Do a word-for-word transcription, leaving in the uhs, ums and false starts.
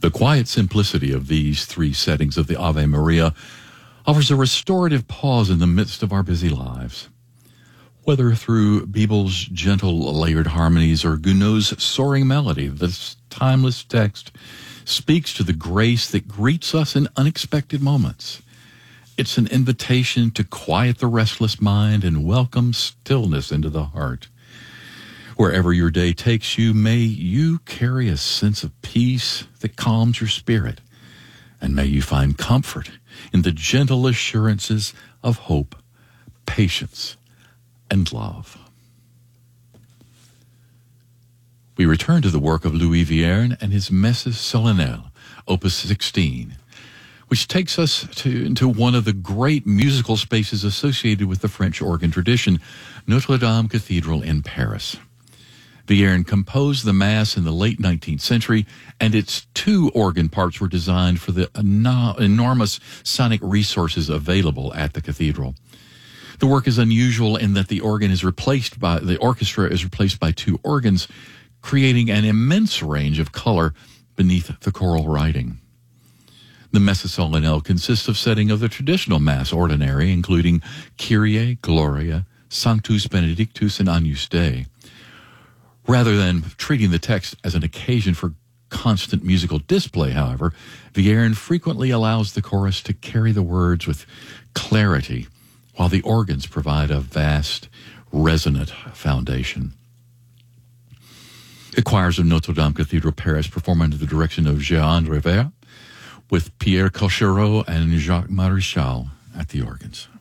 The quiet simplicity of these three settings of the Ave Maria offers a restorative pause in the midst of our busy lives. Whether through Bibel's gentle layered harmonies or Gounod's soaring melody, this timeless text speaks to the grace that greets us in unexpected moments. It's an invitation to quiet the restless mind and welcome stillness into the heart. Wherever your day takes you, may you carry a sense of peace that calms your spirit, and may you find comfort in the gentle assurances of hope, patience, and love. We return to the work of Louis Vierne and his Messes Solennelles, Opus sixteen, which takes us to, into one of the great musical spaces associated with the French organ tradition, Notre Dame Cathedral in Paris. Vierne composed the Mass in the late nineteenth century, and its two organ parts were designed for the enormous sonic resources available at the cathedral. The work is unusual in that the organ is replaced by, the orchestra is replaced by two organs, creating an immense range of color beneath the choral writing. The Messa Solennelle consists of setting of the traditional Mass ordinary, including Kyrie, Gloria, Sanctus, Benedictus, and Agnus Dei. Rather than treating the text as an occasion for constant musical display, however, Vierne frequently allows the chorus to carry the words with clarity, while the organs provide a vast, resonant foundation. The choirs of Notre Dame Cathedral Paris perform under the direction of Jean Rivera, with Pierre Cochereau and Jacques Marichal at the organs.